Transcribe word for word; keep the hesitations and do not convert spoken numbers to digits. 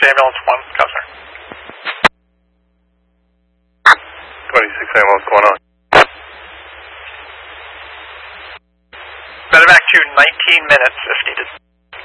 ambulance one, Governor. twenty-six ambulance, what's going on? Medevac to nineteen minutes if needed.